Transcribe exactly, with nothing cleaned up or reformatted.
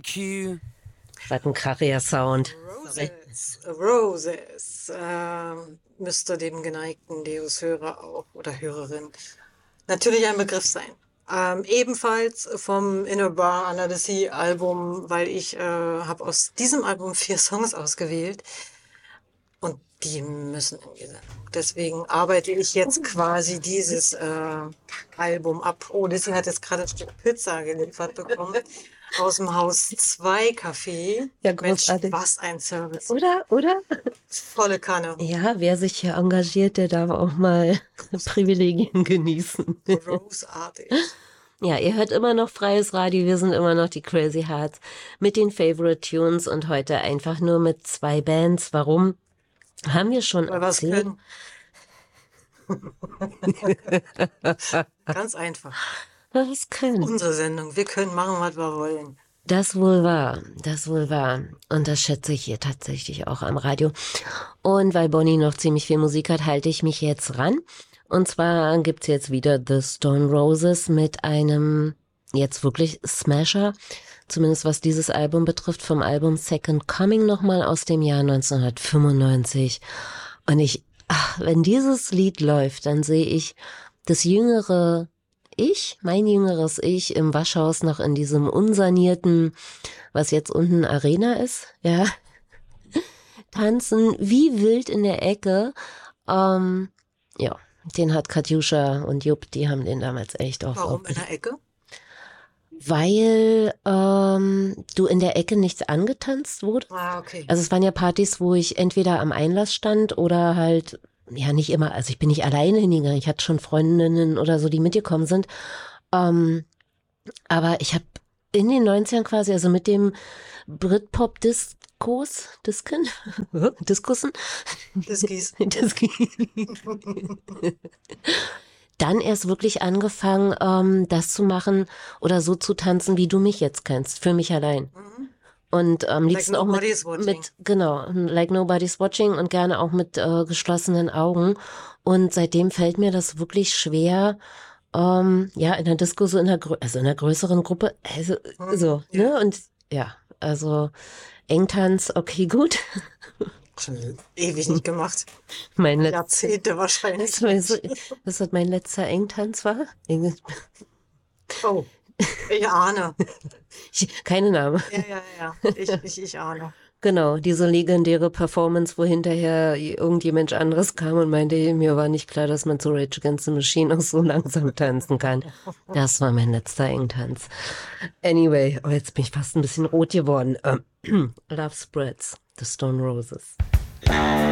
thank you. Was ein krachiger Sound. Roses, Roses, äh, müsste dem geneigten Deus-Hörer auch oder Hörerin natürlich ein Begriff sein. Ähm, ebenfalls vom Inner Bar Under the Sea Album, weil ich äh, habe aus diesem Album vier Songs ausgewählt und die müssen in die Sendung. Deswegen arbeite ich jetzt quasi dieses äh, Album ab. Oh, Lissy hat jetzt gerade ein Stück Pizza geliefert bekommen aus dem Haus zwei Café. Ja, Mensch, großartig. was ein Service. Oder, oder? Volle Kanne. Ja, wer sich hier engagiert, der darf auch mal Privilegien genießen. Großartig. Ja, ihr hört immer noch freies Radio, wir sind immer noch die Crazy Hearts mit den Favorite Tunes und heute einfach nur mit zwei Bands. Warum? Haben wir schon Weil wir es erzählt? können. Ganz einfach. Was können? Unsere Sendung. Wir können machen, was wir wollen. Das wohl wahr, das wohl wahr. Und das schätze ich hier tatsächlich auch am Radio. Und weil Bonnie noch ziemlich viel Musik hat, halte ich mich jetzt ran. Und zwar gibt's jetzt wieder The Stone Roses mit einem jetzt wirklich Smasher, zumindest was dieses Album betrifft, vom Album Second Coming nochmal aus dem Jahr neunzehnhundertfünfundneunzig. Und ich, ach, wenn dieses Lied läuft, dann sehe ich das jüngere Ich, mein jüngeres Ich im Waschhaus noch in diesem unsanierten, was jetzt unten Arena ist, ja, tanzen wie wild in der Ecke. Ähm, ja, den hat Katjuscha und Jupp, die haben den damals echt auch. Warum auch in der Ecke? Weil ähm, du in der Ecke nichts angetanzt wurde. Ah, okay. Also es waren ja Partys, wo ich entweder am Einlass stand oder halt, ja nicht immer, also ich bin nicht alleine hingegangen, ich hatte schon Freundinnen oder so, die mitgekommen sind. Ähm, aber ich habe in den neunzigern quasi, also mit dem Britpop-Diskos, Disken, Diskussen, Diskis. Diski. Dann erst wirklich angefangen, ähm, das zu machen oder so zu tanzen, wie du mich jetzt kennst, für mich allein. Mhm. Und am Like liebsten auch nobody's mit, watching. mit, genau, like nobody's watching und gerne auch mit äh, geschlossenen Augen. Und seitdem fällt mir das wirklich schwer, ähm, ja, in der Disco so in der, Grö- also in einer größeren Gruppe, also Mhm, so, ja. ne? Und ja, also Engtanz, okay, gut. Schon ewig nicht gemacht. Mein letzter, Jahrzehnte wahrscheinlich. weißt du, was hat mein letzter Engtanz war? Eng- Oh, ich ahne. Ich, keine Namen. Ja, ja, ja. Ich, ich, ich ahne. Genau, diese legendäre Performance, wo hinterher irgendjemand anderes kam und meinte, mir war nicht klar, dass man zu Rage Against the Machine auch so langsam tanzen kann. Das war mein letzter Engtanz. Anyway, oh, jetzt bin ich fast ein bisschen rot geworden. Ähm, Love Spreads, The Stone Roses.